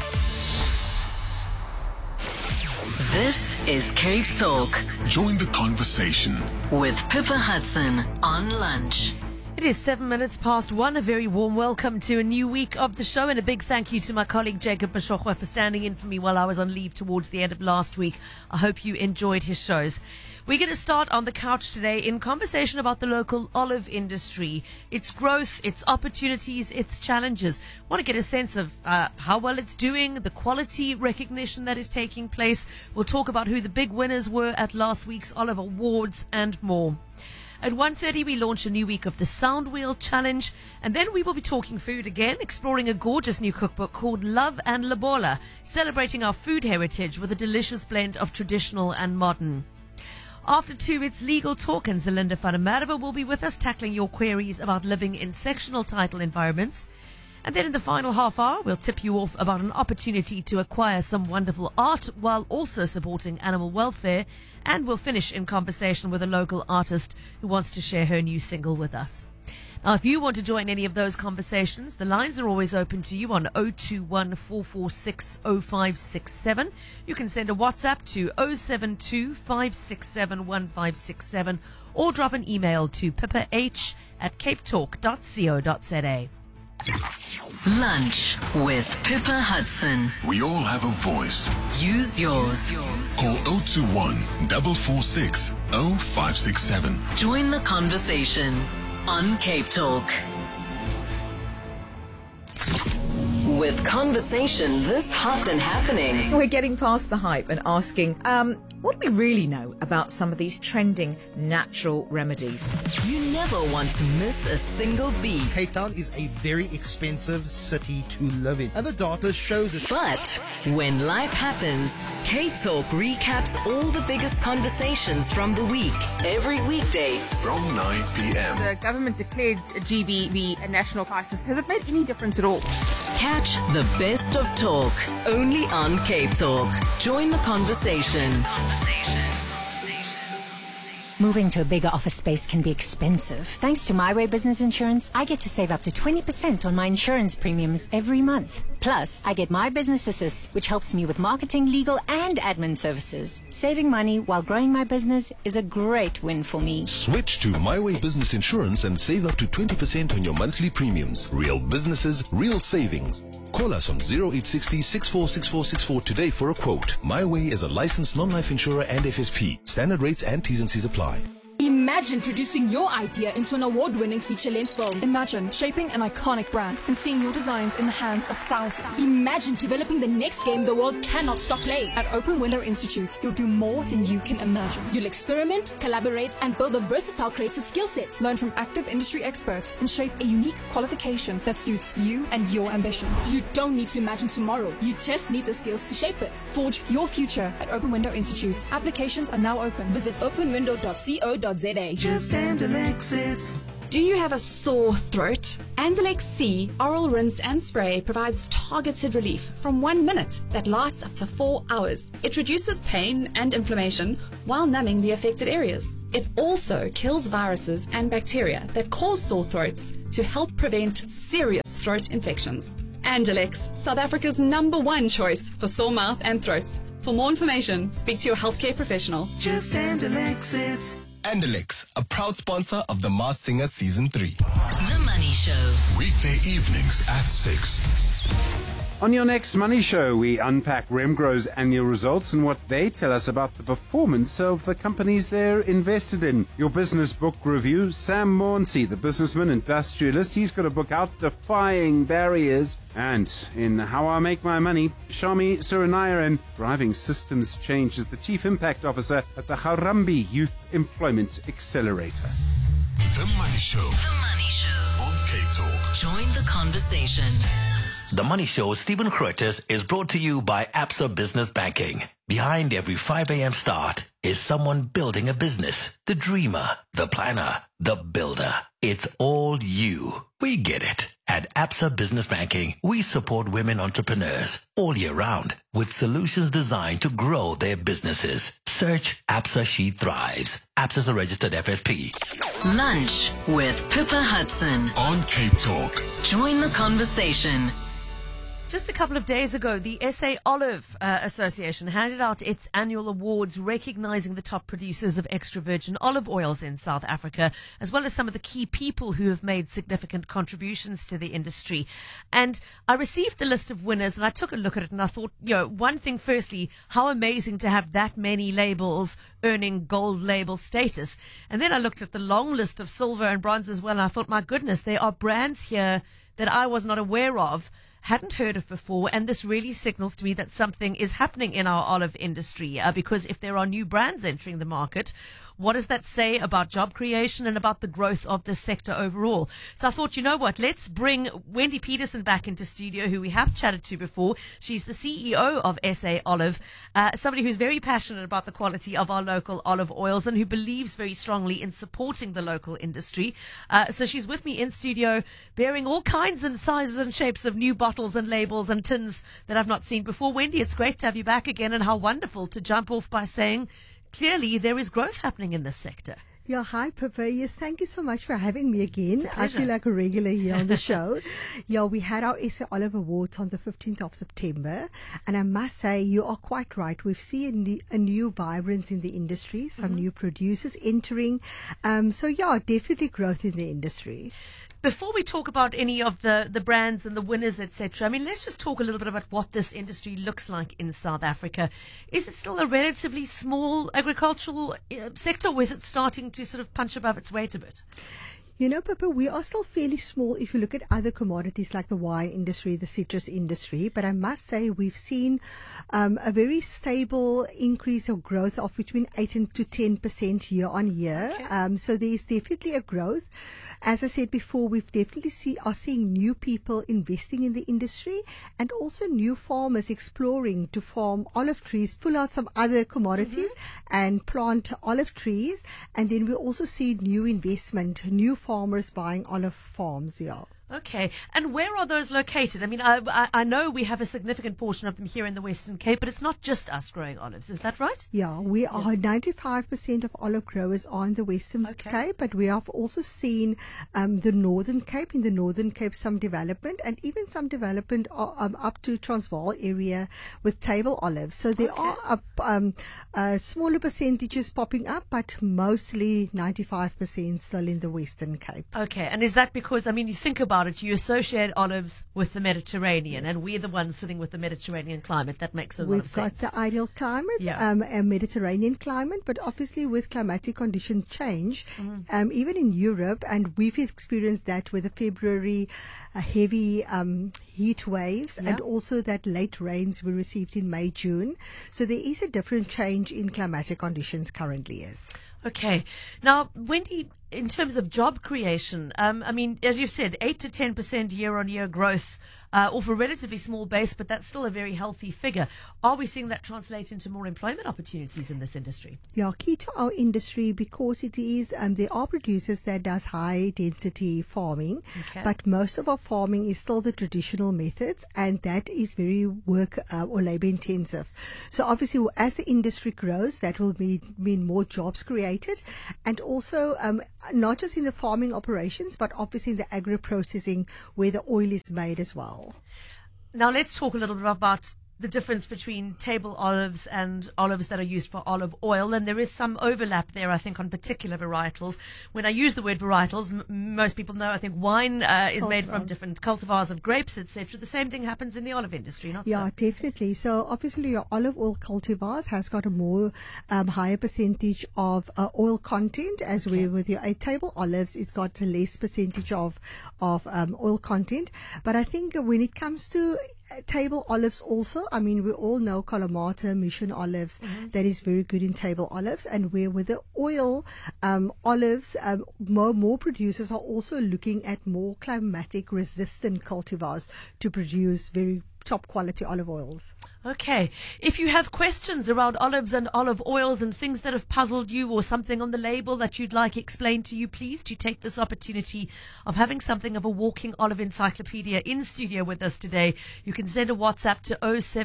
[SPEAKER 11] This is Cape Talk.
[SPEAKER 1] Join the conversation
[SPEAKER 11] with Pippa Hudson on Lunch.
[SPEAKER 5] It is 7 minutes past 1. A very warm welcome to a new week of the show and a big thank you to my colleague Jacob Mashokwa for standing in for me while I was on leave towards the end of last week. I hope you enjoyed his shows. We're going to start on the couch today in conversation about the local olive industry, its growth, its opportunities, its challenges. I want to get a sense of how well it's doing, the quality recognition that is taking place. We'll talk about who the big winners were at last week's Olive Awards and more. At 1:30, we launch a new week of the Sound Wheel Challenge, and then we will be talking food again, exploring a gorgeous new cookbook called Love and Lobola, celebrating our food heritage with a delicious blend of traditional and modern. After 2, it's Legal Talk, and Zelinda van der Merwe will be with us, tackling your queries about living in sectional title environments. And then in the final half hour, we'll tip you off about an opportunity to acquire some wonderful art while also supporting animal welfare. And we'll finish in conversation with a local artist who wants to share her new single with us. Now, if you want to join any of those conversations, the lines are always open to you on 021 446 0567. You can send a WhatsApp to 072 567 1567 or drop an email to pippa@capetalk.co.za.
[SPEAKER 11] Lunch with Pippa Hudson.
[SPEAKER 1] We all have a voice.
[SPEAKER 11] Use yours.
[SPEAKER 1] Call 021 446 0567.
[SPEAKER 11] Join the conversation on Cape Talk. With conversation this hot and happening.
[SPEAKER 6] We're getting past the hype and asking, what do we really know about some of these trending natural remedies?
[SPEAKER 11] You never want to miss a single beat.
[SPEAKER 7] Cape Town is a very expensive city to live in, and the data shows it.
[SPEAKER 11] But when life happens, Cape Talk recaps all the biggest conversations from the week, every weekday
[SPEAKER 1] from 9 p.m.
[SPEAKER 8] The government declared GBV a national crisis. Has it made any difference at all?
[SPEAKER 11] Catch the best of talk only on Cape Talk. Join the conversation.
[SPEAKER 9] Moving to a bigger office space can be expensive. Thanks to My Way Business Insurance, I get to save up to 20% on my insurance premiums every month. Plus, I get My Business Assist, which helps me with marketing, legal, and admin services. Saving money while growing my business is a great win for me.
[SPEAKER 12] Switch to My Way Business Insurance and save up to 20% on your monthly premiums. Real businesses, real savings. Call us on 0860 646464 today for a quote. My Way is a licensed non-life insurer and FSP. Standard rates and T's and C's apply.
[SPEAKER 11] Imagine
[SPEAKER 2] Imagine producing your idea into an award-winning feature-length film.
[SPEAKER 13] Imagine shaping an iconic brand and seeing your designs in the hands of thousands.
[SPEAKER 2] Imagine developing the next game the world cannot stop playing.
[SPEAKER 13] At Open Window Institute, you'll do more than you can imagine.
[SPEAKER 2] You'll experiment, collaborate, and build a versatile creative skill set.
[SPEAKER 13] Learn from active industry experts and shape a unique qualification that suits you and your ambitions.
[SPEAKER 2] You don't need to imagine tomorrow. You just need the skills to shape it.
[SPEAKER 13] Forge your future at Open Window Institute. Applications are now open.
[SPEAKER 2] Visit openwindow.co.za.
[SPEAKER 14] Just Andalex it.
[SPEAKER 13] Do you have a sore throat? Andalex C Oral Rinse and Spray provides targeted relief from 1 minute that lasts up to 4 hours. It reduces pain and inflammation while numbing the affected areas. It also kills viruses and bacteria that cause sore throats to help prevent serious throat infections. Andalex, South Africa's #1 choice for sore mouth and throats. For more information, speak to your healthcare professional.
[SPEAKER 14] Just Andalex it.
[SPEAKER 12] Andalex, a proud sponsor of The Masked Singer Season 3.
[SPEAKER 11] The Money Show.
[SPEAKER 12] Weekday evenings at 6.
[SPEAKER 15] On your next Money Show, we unpack Remgro's annual results and what they tell us about the performance of the companies they're invested in. Your business book review, Sam Maunsey, the businessman industrialist, he's got a book out, Defying Barriers. And in How I Make My Money, Shami Suranayaran, driving systems change as the Chief Impact Officer at the Harambee Youth Employment Accelerator.
[SPEAKER 12] The Money Show.
[SPEAKER 11] The Money Show.
[SPEAKER 12] On Cape Talk.
[SPEAKER 11] Join the conversation.
[SPEAKER 1] The Money Show, Stephen Grootes, is brought to you by Absa Business Banking. Behind every 5 a.m. start is someone building a business. The dreamer, the planner, the builder. It's all you. We get it. At Absa Business Banking, we support women entrepreneurs all year round with solutions designed to grow their businesses. Search Absa She Thrives. Absa's a registered FSP.
[SPEAKER 11] Lunch with Pippa Hudson.
[SPEAKER 12] On Cape Talk.
[SPEAKER 11] Join the conversation.
[SPEAKER 5] Just a couple of days ago, the SA Olive Association handed out its annual awards recognizing the top producers of extra virgin olive oils in South Africa, as well as some of the key people who have made significant contributions to the industry. And I received the list of winners and I took a look at it and I thought, one thing, firstly, how amazing to have that many labels earning gold label status. And then I looked at the long list of silver and bronze as well and I thought, my goodness, there are brands here that I was not aware of, hadn't heard of before, and this really signals to me that something is happening in our olive industry, because if there are new brands entering the market, what does that say about job creation and about the growth of this sector overall? So I thought, let's bring Wendy Peterson back into studio, who we have chatted to before. She's the CEO of SA Olive, somebody who's very passionate about the quality of our local olive oils and who believes very strongly in supporting the local industry. So she's with me in studio, bearing all kinds and sizes and shapes of new bottles and labels and tins that I've not seen before. Wendy, it's great to have you back again, and how wonderful to jump off by saying clearly there is growth happening in this sector.
[SPEAKER 16] Yeah, hi, Pippa. Yes, thank you so much for having me again.
[SPEAKER 5] I
[SPEAKER 16] feel like a regular here on the show. We had our SA Olive Awards on the 15th of September. And I must say, you are quite right. We've seen a new vibrance in the industry, some new producers entering. Definitely growth in the industry.
[SPEAKER 5] Before we talk about any of the brands and the winners, etc., let's just talk a little bit about what this industry looks like in South Africa. Is it still a relatively small agricultural sector, or is it starting to sort of punch above its weight a bit?
[SPEAKER 16] Pippa, we are still fairly small if you look at other commodities like the wine industry, the citrus industry. But I must say we've seen a very stable increase of growth of between 8 to 10% year on year. Okay. So there is definitely a growth. As I said before, we've definitely are seeing new people investing in the industry and also new farmers exploring to farm olive trees, pull out some other commodities and plant olive trees. And then we also see new investment, new farmers buying olive farms,
[SPEAKER 5] Okay. And where are those located? I know we have a significant portion of them here in the Western Cape, but it's not just us growing olives. Is that right?
[SPEAKER 16] Yeah, we are 95% of olive growers are in the Western Cape, but we have also seen the Northern Cape, in the Northern Cape, some development and even some development up to Transvaal area with table olives. So there are smaller percentages popping up, but mostly 95% still in the Western Cape.
[SPEAKER 5] Okay. And is that because, you think about about it, you associate olives with the Mediterranean, and we're the ones sitting with the Mediterranean climate. That makes a lot of sense.
[SPEAKER 16] We've got the ideal climate, a Mediterranean climate, but obviously with climatic conditions change, even in Europe, and we've experienced that with the February heavy heat waves and also that late rains we received in May, June. So there is a different change in climatic conditions currently, yes.
[SPEAKER 5] Okay. Now, Wendy, in terms of job creation, I mean, as you've said, 8 to 10% year-on-year growth off a relatively small base, but that's still a very healthy figure. Are we seeing that translate into more employment opportunities in this industry?
[SPEAKER 16] Yeah, key to our industry because it is, there are producers that does high density farming, but most of our farming is still the traditional methods, and that is very work or labor intensive. So obviously, as the industry grows, that will mean more jobs created, and also not just in the farming operations, but obviously in the agro-processing where the oil is made as well.
[SPEAKER 5] Now let's talk a little bit about the difference between table olives and olives that are used for olive oil, and there is some overlap there, I think, on particular varietals. When I use the word varietals, most people know, I think, wine is made from different cultivars of grapes, etc. The same thing happens in the olive industry, not so?
[SPEAKER 16] Definitely. So obviously your olive oil cultivars has got a more higher percentage of oil content, as with your table olives, it's got a less percentage of oil content. But I think when it comes to table olives also, I mean, we all know Kalamata, Mission olives, that is very good in table olives, and where with the oil olives, more producers are also looking at more climatic resistant cultivars to produce very top quality olive oils.
[SPEAKER 5] Okay. If you have questions around olives and olive oils and things that have puzzled you or something on the label that you'd like explained to you, please do take this opportunity of having something of a walking olive encyclopedia in studio with us today. You can send a WhatsApp to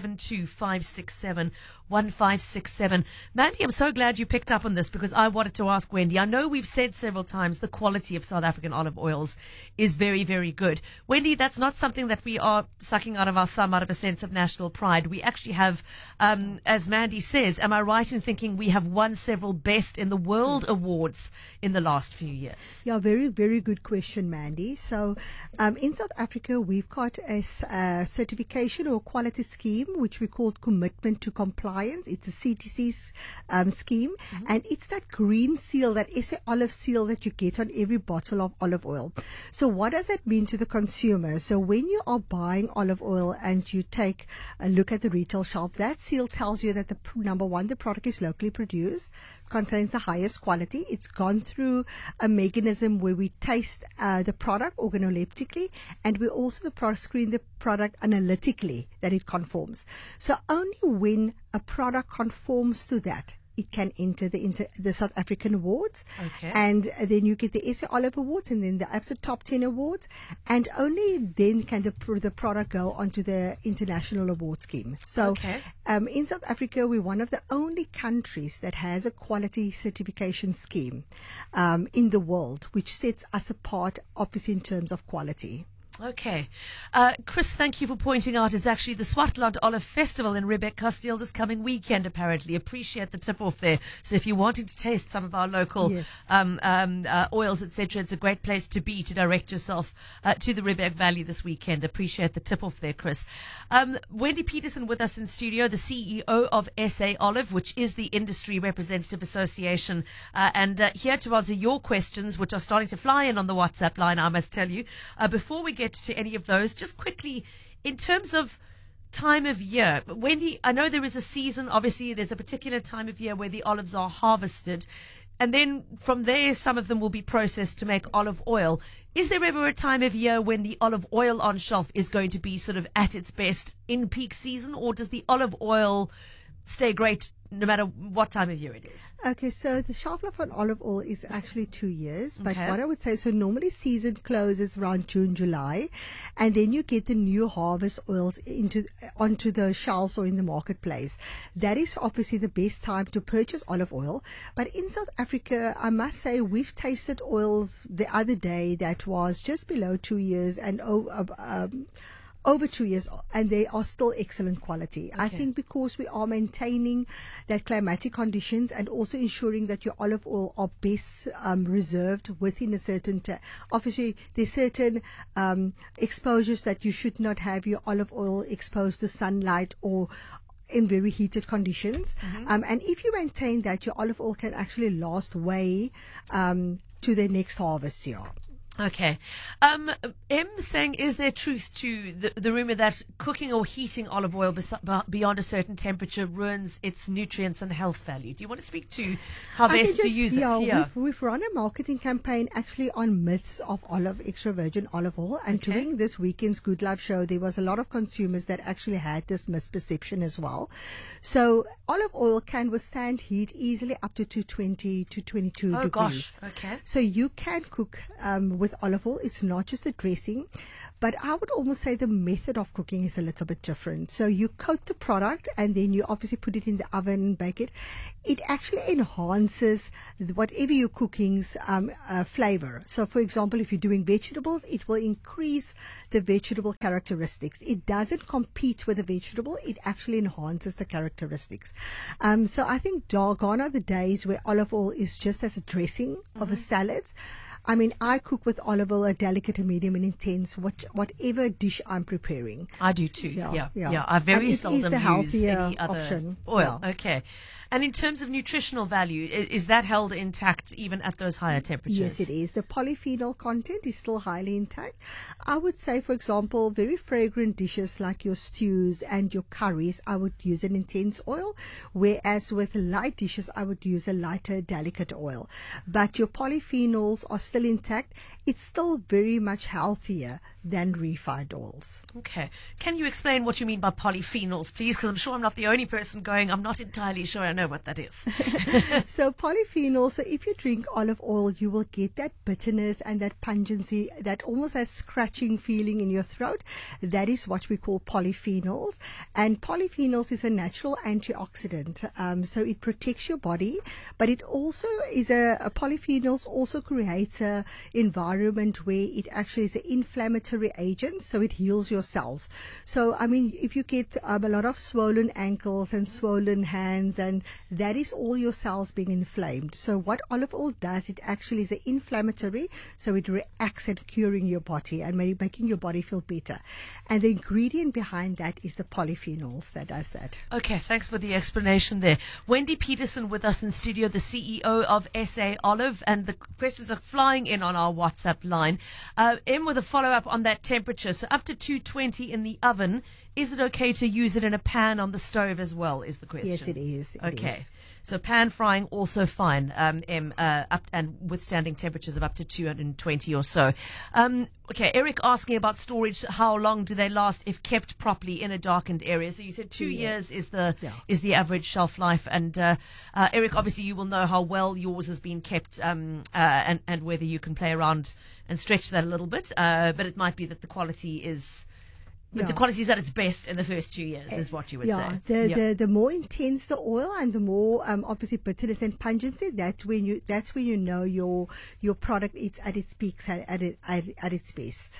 [SPEAKER 5] 072-567-1567. Mandy, I'm so glad you picked up on this because I wanted to ask Wendy. I know we've said several times the quality of South African olive oils is very, very good. Wendy, that's not something that we are sucking out of our thumb out of a sense of national pride. We actually have, as Mandy says, am I right in thinking we have won several Best in the World awards in the last few years?
[SPEAKER 16] Yeah, very, very good question, Mandy. So in South Africa, we've got a certification or quality scheme, which we call Commitment to Compliance. It's a CTC scheme, and it's that green seal, that SA olive seal that you get on every bottle of olive oil. So what does that mean to the consumer? So when you are buying olive oil and you take a look at the retail shelf, that seal tells you that number one, the product is locally produced, contains the highest quality. It's gone through a mechanism where we taste the product organoleptically, and we also screen the product analytically that it conforms. So only when a product conforms to that, it can enter the South African awards. And then you get the SA Olive Awards and then the ABSA Top 10 Awards. And only then can the product go onto the International Award Scheme. So in South Africa, we're one of the only countries that has a quality certification scheme in the world, which sets us apart, obviously, in terms of quality.
[SPEAKER 5] Okay. Chris, thank you for pointing out it's actually the Swartland Olive Festival in Riebeeck Kasteel this coming weekend, apparently. Appreciate the tip off there. So if you're wanting to taste some of our local oils, etc., it's a great place to be, to direct yourself to the Riebeeck Valley this weekend. Appreciate the tip off there, Chris. Wendy Peterson with us in studio, the CEO of SA Olive, which is the Industry Representative Association. And here to answer your questions, which are starting to fly in on the WhatsApp line, I must tell you. Before we get to any of those, just quickly, in terms of time of year, Wendy, I know there is a season, obviously there's a particular time of year where the olives are harvested, and then from there some of them will be processed to make olive oil. Is there ever a time of year when the olive oil on shelf is going to be sort of at its best in peak season, or does the olive oil stay great no matter what time of year it is?
[SPEAKER 16] Okay, so the shelf life on olive oil is actually 2 years. But what I would say, so normally season closes around June, July, and then you get the new harvest oils onto the shelves or in the marketplace. That is obviously the best time to purchase olive oil. But in South Africa, I must say, we've tasted oils the other day that was just below 2 years and over 2 years, and they are still excellent quality. I
[SPEAKER 5] Okay.
[SPEAKER 16] think because we are maintaining that climatic conditions and also ensuring that your olive oil are best reserved within a certain obviously there's certain exposures that you should not have your olive oil exposed to sunlight or in very heated conditions. And if you maintain that, your olive oil can actually last way to the next harvest year.
[SPEAKER 5] Okay. M saying, is there truth to the rumor that cooking or heating olive oil beyond a certain temperature ruins its nutrients and health value? Do you want to speak to how
[SPEAKER 16] I
[SPEAKER 5] best
[SPEAKER 16] can
[SPEAKER 5] to use it?
[SPEAKER 16] Yeah, we've run a marketing campaign actually on myths of extra virgin olive oil. And during this weekend's Good Life show, there was a lot of consumers that actually had this misperception as well. So olive oil can withstand heat easily up to 220 to 22
[SPEAKER 5] Oh,
[SPEAKER 16] degrees.
[SPEAKER 5] gosh. Okay.
[SPEAKER 16] So you can cook with olive oil. It's not just a dressing, but I would almost say the method of cooking is a little bit different. So you coat the product and then you obviously put it in the oven and bake it. It actually enhances whatever you're cooking's flavor. So for example, if you're doing vegetables, it will increase the vegetable characteristics. It doesn't compete with the vegetable. It actually enhances the characteristics. So I think gone are the days where olive oil is just as a dressing of a salad. I mean, I cook with olive oil, a delicate, a medium, and intense, whatever dish I'm preparing.
[SPEAKER 5] I do too. Yeah. I
[SPEAKER 16] And
[SPEAKER 5] very
[SPEAKER 16] it is
[SPEAKER 5] seldom
[SPEAKER 16] the
[SPEAKER 5] use
[SPEAKER 16] healthier
[SPEAKER 5] any other
[SPEAKER 16] option.
[SPEAKER 5] oil.
[SPEAKER 16] Yeah.
[SPEAKER 5] Okay. And in terms of nutritional value, is that held intact even at those higher temperatures?
[SPEAKER 16] Yes, it is. The polyphenol content is still highly intact. I would say, for example, very fragrant dishes like your stews and your curries, I would use an intense oil, whereas with light dishes, I would use a lighter, delicate oil. But your polyphenols are still intact. It's still very much healthier than refined oils.
[SPEAKER 5] Okay. Can you explain what you mean by polyphenols, please? Because I'm sure I'm not the only person going, I'm not entirely sure I know what that is.
[SPEAKER 16] So polyphenols, so if you drink olive oil, you will get that bitterness and that pungency, that almost that scratching feeling in your throat. That is what we call polyphenols. And polyphenols is a natural antioxidant. So it protects your body, but it also is polyphenols also creates a environment where it actually is an inflammatory agent, so it heals your cells. So, I mean, if you get a lot of swollen ankles and swollen hands, and that is all your cells being inflamed. So what olive oil does, it actually is an inflammatory, so it reacts at curing your body and making your body feel better. And the ingredient behind that is the polyphenols that does that.
[SPEAKER 5] Okay, thanks for the explanation there. Wendy Peterson with us in studio, the CEO of SA Olive, and the questions are flying in on our WhatsApp line. M with a follow-up on that temperature. So up to 220 in the oven. Is it okay to use it in a pan on the stove as well, is the question?
[SPEAKER 16] Yes, it is.
[SPEAKER 5] Okay. So pan frying also fine, up and withstanding temperatures of up to 220 or so. Okay, Eric asking about storage. How long do they last if kept properly in a darkened area? So you said 2 years is the average shelf life. And Eric, obviously you will know how well yours has been kept, and whether you can play around and stretch that a little bit. But it might be that the quality is. But the quality is at its best in the first 2 years, is what you would say.
[SPEAKER 16] The more intense the oil and the more obviously bitterness and pungency, that's when you know your product is at its peaks, at its best.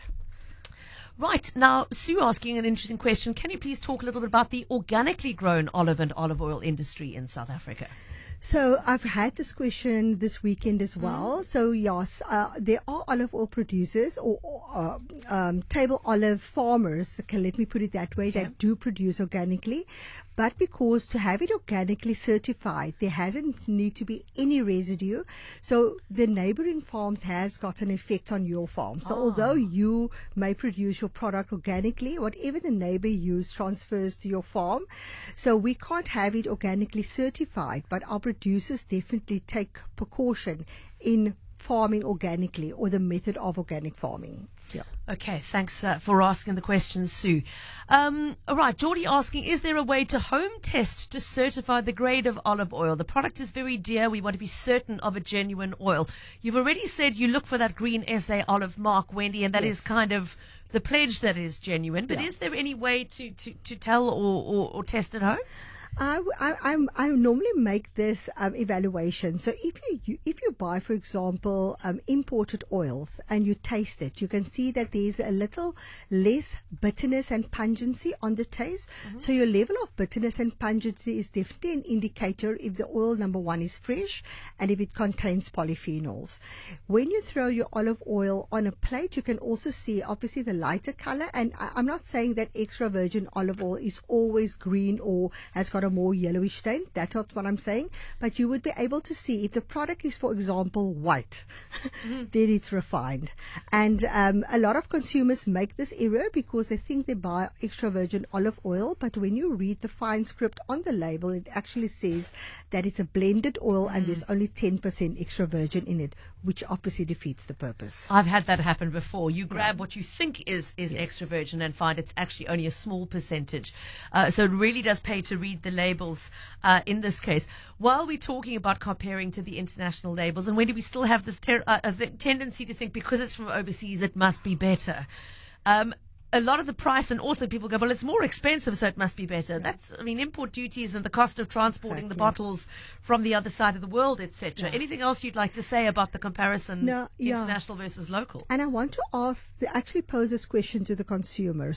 [SPEAKER 5] Right, now Sue asking an interesting question. Can you please talk a little bit about the organically grown olive and olive oil industry in South Africa?
[SPEAKER 16] So I've had this question this weekend as well. So yes, there are olive oil producers or table olive farmers, okay, let me put it that way, that do produce organically. But because to have it organically certified, there hasn't need to be any residue. So the neighboring farms has got an effect on your farm. So although you may produce your product organically, whatever the neighbor used transfers to your farm. So we can't have it organically certified, but our producers definitely take precaution in farming organically or the method of organic farming. Yeah.
[SPEAKER 5] Okay, thanks for asking the question, Sue. All right, Geordie asking, is there a way to home test to certify the grade of olive oil? The product is very dear. We want to be certain of a genuine oil. You've already said you look for that green SA olive mark, Wendy, and that is kind of the pledge that is genuine. But is there any way to tell or test at home?
[SPEAKER 16] I normally make this evaluation. So if you buy, for example, imported oils and you taste it, you can see that there's a little less bitterness and pungency on the taste. So your level of bitterness and pungency is definitely an indicator if the oil, number one, is fresh and if it contains polyphenols. When you throw your olive oil on a plate, you can also see obviously the lighter color. And I'm not saying that extra virgin olive oil is always green or has got a more yellowish stain. That's not what I'm saying. But you would be able to see if the product is, for example, white, then it's refined. And a lot of consumers make this error because they think they buy extra virgin olive oil. But when you read the fine script on the label, it actually says that it's a blended oil and there's only 10% extra virgin in it, which obviously defeats the purpose.
[SPEAKER 5] I've had that happen before. You grab what you think is extra virgin and find it's actually only a small percentage. So it really does pay to read the labels in this case. While we're talking about comparing to the international labels, and when do we still have this tendency to think because it's from overseas it must be better? A lot of the price, and also people go, well, it's more expensive, so it must be better. That's, I mean, import duties and the cost of transporting the bottles from the other side of the world, etc. Anything else you'd like to say about the comparison, international versus local?
[SPEAKER 16] And I want to actually pose this question to the consumer.